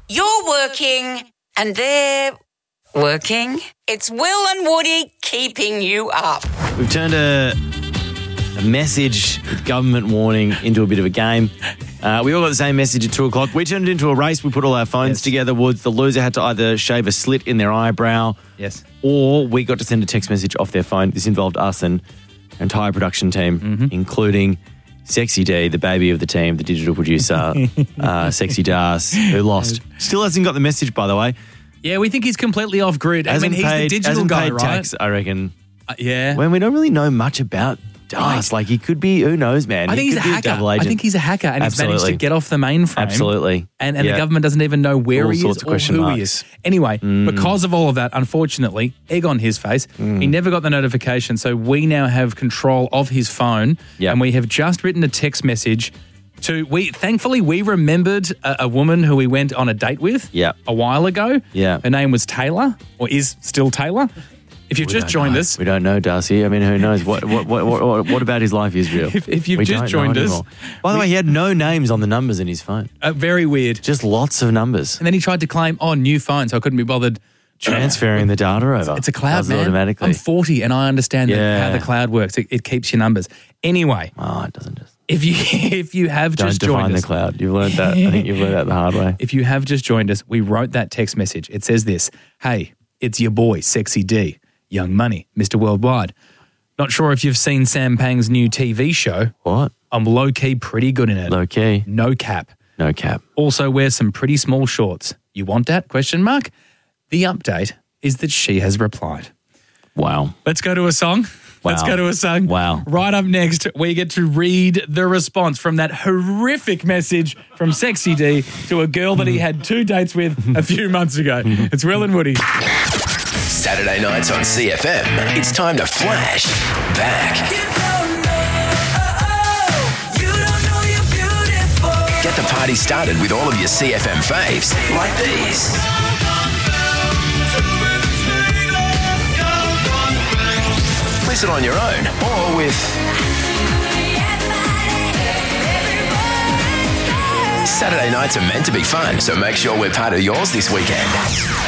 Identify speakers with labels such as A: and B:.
A: You're working and they're working. It's Will and Woody keeping you up.
B: We've turned a message with government warning into a bit of a game. We all got the same message at 2 o'clock. We turned it into a race. We put all our phones together. Woods. The loser had to either shave a slit in their eyebrow, or we got to send a text message off their phone. This involved us and our entire production team, including Sexy D, the baby of the team, the digital producer, Sexy Das, who lost. Still hasn't got the message, by the way.
C: Yeah, we think he's completely off grid. I mean, he's the digital guy,
B: paid
C: right?
B: tax, I reckon.
C: Yeah.
B: When we don't really know much about Das. Like, he could be, who knows, man.
C: I think he's a hacker. I think he's a hacker, and he's managed to get off the mainframe.
B: Absolutely.
C: And the government doesn't even know where he is or who he is. Anyway, because of all of that, unfortunately, egg on his face, he never got the notification, so we now have control of his phone, and we have just written a text message thankfully, we remembered a woman who we went on a date with a while ago. Yeah. Her name was Taylor, or is still Taylor. If you've just joined us...
B: We don't know, Darcy. I mean, who knows? What about his life is real?
C: If you've just joined us...
B: By the way, he had no names on the numbers in his phone.
C: Very weird.
B: Just lots of numbers.
C: And then he tried to claim, new phone, so I couldn't be bothered...
B: Transferring the data over.
C: It's a cloud, man.
B: Automatically.
C: I'm 40 and I understand how the cloud works. It keeps your numbers. Anyway...
B: Oh, it doesn't just...
C: If you have just joined us...
B: Don't define the cloud. You've learned that. I think you've learned that the hard way.
C: If you have just joined us, we wrote that text message. It says this: Hey, it's your boy, Sexy D. Young Money, Mr. Worldwide. Not sure if you've seen Sam Pang's new TV show.
B: What?
C: I'm low-key pretty good in it.
B: Low-key?
C: No cap.
B: No cap.
C: Also wear some pretty small shorts. You want that? ? The update is that she has replied.
B: Wow.
C: Let's go to a song.
B: Wow.
C: Let's go to a song.
B: Wow.
C: Right up next, we get to read the response from that horrific message from Sexy D to a girl that he had 2 dates with a few months ago. It's Will and Woody.
D: Saturday nights on CFM, it's time to flash back. Get the party started with all of your CFM faves, like these. Listen on your own or with Saturday nights are meant to be fun, so make sure we're part of yours this weekend.